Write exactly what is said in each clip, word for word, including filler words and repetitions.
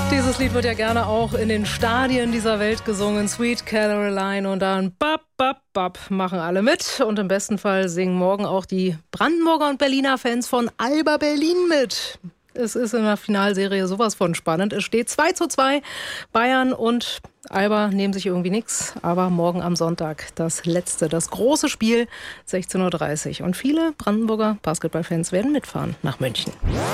Dieses Lied wird ja gerne auch in den Stadien dieser Welt gesungen. Sweet Caroline und dann bap, bap, bap machen alle mit. Und im besten Fall singen morgen auch die Brandenburger und Berliner Fans von Alba Berlin mit. Es ist in der Finalserie sowas von spannend. Es steht zwei zu zwei. Bayern und Alba nehmen sich irgendwie nichts. Aber morgen am Sonntag das letzte, das große Spiel, sechzehn Uhr dreißig. Und viele Brandenburger Basketballfans werden mitfahren nach München.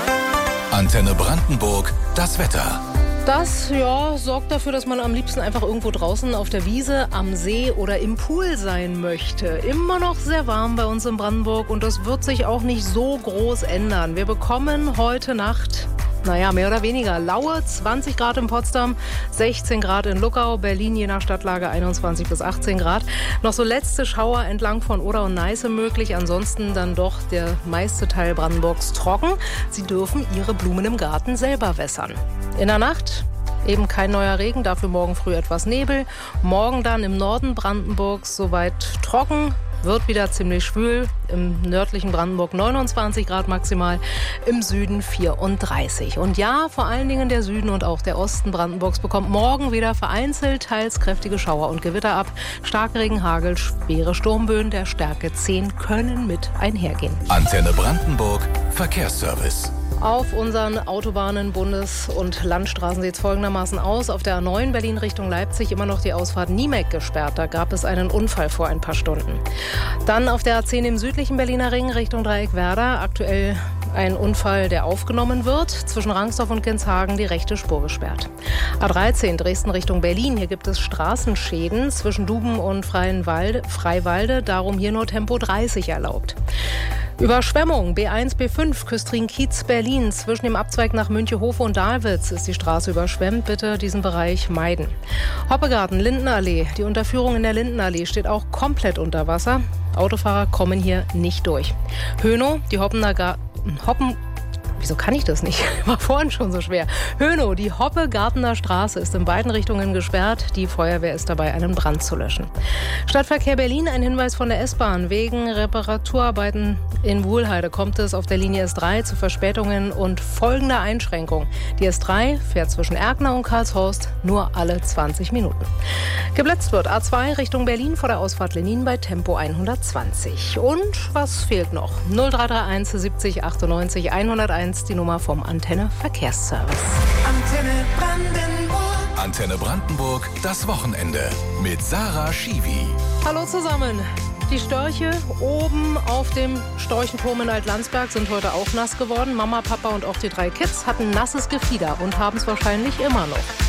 Antenne Brandenburg, das Wetter. Das, ja, sorgt dafür, dass man am liebsten einfach irgendwo draußen auf der Wiese, am See oder im Pool sein möchte. Immer noch sehr warm bei uns in Brandenburg und das wird sich auch nicht so groß ändern. Wir bekommen heute Nacht, naja, mehr oder weniger laue zwanzig Grad in Potsdam, sechzehn Grad in Luckau, Berlin je nach Stadtlage einundzwanzig bis achtzehn Grad. Noch so letzte Schauer entlang von Oder und Neiße möglich, ansonsten dann doch der meiste Teil Brandenburgs trocken. Sie dürfen ihre Blumen im Garten selber wässern. In der Nacht eben kein neuer Regen, dafür morgen früh etwas Nebel. Morgen dann im Norden Brandenburgs soweit trocken, wird wieder ziemlich schwül. Im nördlichen Brandenburg neunundzwanzig Grad maximal, im Süden vierunddreißig. Und ja, vor allen Dingen der Süden und auch der Osten Brandenburgs bekommt morgen wieder vereinzelt teils kräftige Schauer und Gewitter ab. Starkregen, Hagel, schwere Sturmböen der Stärke zehn können mit einhergehen. Antenne Brandenburg, Verkehrsservice. Auf unseren Autobahnen, Bundes- und Landstraßen sieht es folgendermaßen aus. Auf der A neun Berlin Richtung Leipzig immer noch die Ausfahrt Niemek gesperrt. Da gab es einen Unfall vor ein paar Stunden. Dann auf der A zehn im südlichen Berliner Ring Richtung Dreieck-Werder. Aktuell ein Unfall, der aufgenommen wird. Zwischen Rangsdorf und Genshagen die rechte Spur gesperrt. A dreizehn Dresden Richtung Berlin. Hier gibt es Straßenschäden zwischen Duben und Freienwalde, Freiwalde. Darum hier nur Tempo dreißig erlaubt. Überschwemmung, B eins, B fünf, Küstrin-Kiez, Berlin. Zwischen dem Abzweig nach Münchehofe und Dahlwitz ist die Straße überschwemmt. Bitte diesen Bereich meiden. Hoppegarten, Lindenallee. Die Unterführung in der Lindenallee steht auch komplett unter Wasser. Autofahrer kommen hier nicht durch. Hönow, die Hoppener Ga- Hoppen... Wieso kann ich das nicht? War vorhin schon so schwer. Hönow, die Hoppe-Gartener Straße ist in beiden Richtungen gesperrt. Die Feuerwehr ist dabei, einen Brand zu löschen. Stadtverkehr Berlin, ein Hinweis von der S-Bahn. Wegen Reparaturarbeiten in Wuhlheide kommt es auf der Linie S drei zu Verspätungen und folgender Einschränkung. Die S drei fährt zwischen Erkner und Karlshorst nur alle zwanzig Minuten. Geblitzt wird A zwei Richtung Berlin vor der Ausfahrt Lenin bei Tempo hundertzwanzig. Und was fehlt noch? null drei drei eins siebzig achtundneunzig hunderteins, die Nummer vom Antenne Verkehrsservice. Antenne Brandenburg. Antenne Brandenburg, das Wochenende mit Sarah Schiwi. Hallo zusammen. Die Störche oben auf dem Storchenturm in Altlandsberg sind heute auch nass geworden. Mama, Papa und auch die drei Kids hatten nasses Gefieder und haben es wahrscheinlich immer noch.